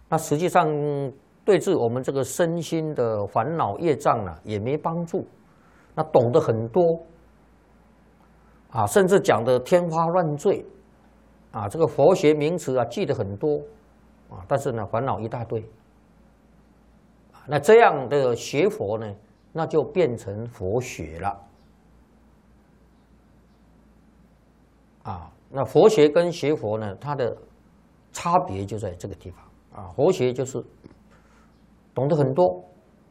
那实际上对治我们这个身心的烦恼业障呢，也没帮助。那懂得很多啊，甚至讲的天花乱坠啊，这个佛学名词啊记得很多啊，但是呢烦恼一大堆。那这样的学佛呢，那就变成佛学了啊。那佛学跟学佛呢，它的差别就在这个地方啊。佛学就是懂得很多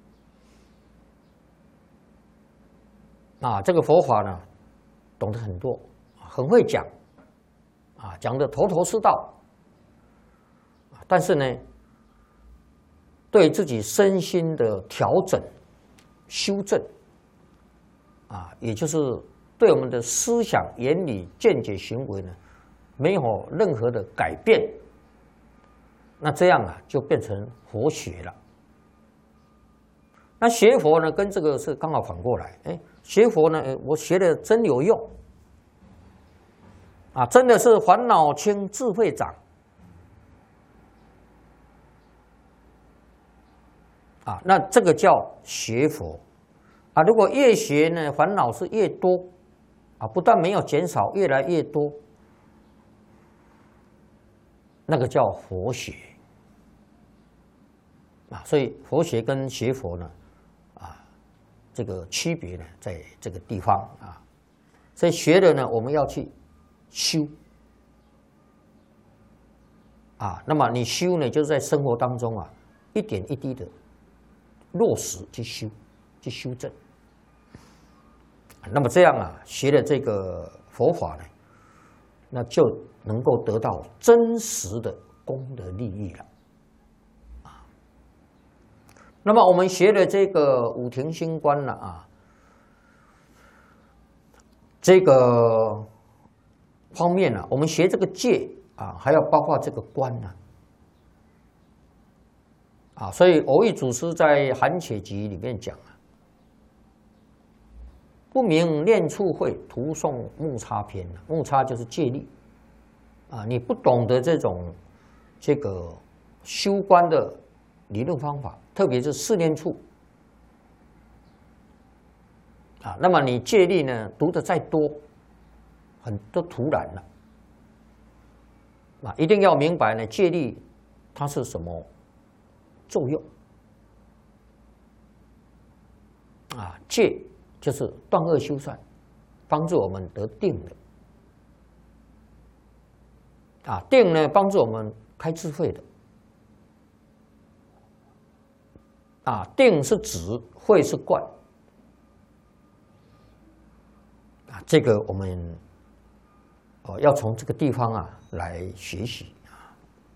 啊，这个佛法呢懂得很多，很会讲啊，讲的头头是道。但是呢，对自己身心的调整、修正啊，也就是对我们的思想、言语、见解、行为呢，没有任何的改变。那这样啊，就变成佛学了。那学佛呢，跟这个是刚好反过来。哎，学佛呢，我学的真有用啊，真的是烦恼轻，智慧长啊。那这个叫学佛啊。如果越学呢，烦恼是越多啊，不但没有减少，越来越多，那个叫佛学啊。所以佛学跟学佛呢，这个区别呢，在这个地方啊。所以学的呢，我们要去修啊。那么你修呢，就是在生活当中啊，一点一滴的落实去修，去修正。那么这样啊，学的这个佛法呢，那就能够得到真实的功德利益了。那么我们学的这个五停心观呢啊，这个方面呢，我们学这个戒啊，还要包括这个观呢啊。所以蕅益祖师在《含且集》里面讲啊，不明念处会，徒诵木叉篇。木叉就是戒律啊，你不懂得这个修观的理论方法，特别是四念处啊，那么你戒律呢读的再多，很都徒然了啊！一定要明白呢，戒律它是什么作用啊？戒就是断恶修善，帮助我们得定的啊。定呢，帮助我们开智慧的。啊，定是止，慧是观啊。这个我们要从这个地方啊来学习啊。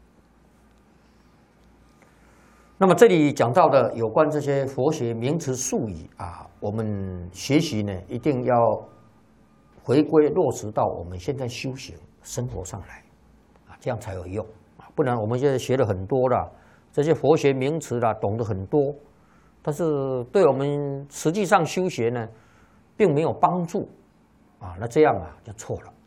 那么这里讲到的有关这些佛学名词术语啊，我们学习呢一定要回归落实到我们现在修行生活上来啊，这样才有用啊。不然我们现在学了很多了。这些佛学名词啦，懂得很多，但是对我们实际上修学呢，并没有帮助啊。那这样啊，就错了。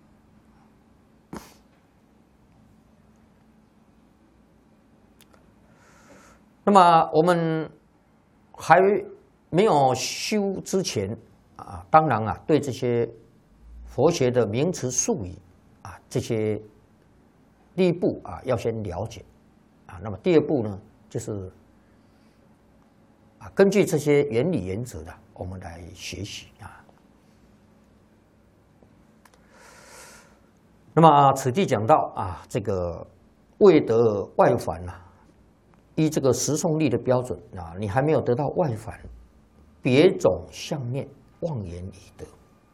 那么我们还没有修之前啊，当然啊，对这些佛学的名词术语啊，这些第一步啊，要先了解。那么第二步呢，就是根据这些原理原则的，我们来学习啊。那么此地讲到啊，这个未得外返啊，依这个十诵力的标准啊，你还没有得到外返，别种相念妄言已得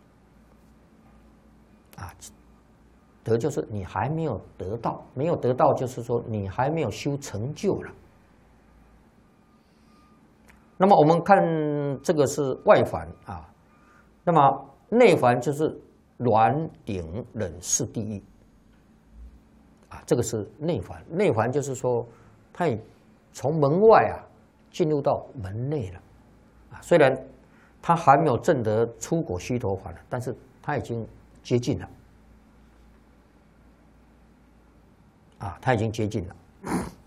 啊。得就是你还没有得到，没有得到就是说你还没有修成就了。那么我们看这个是外返啊，那么内返就是暖顶忍四地狱啊，这个是内返。内返就是说他已从门外啊进入到门内了啊，虽然他还没有证得出果须陀洹了，但是他已经接近了。啊，他已经接近了。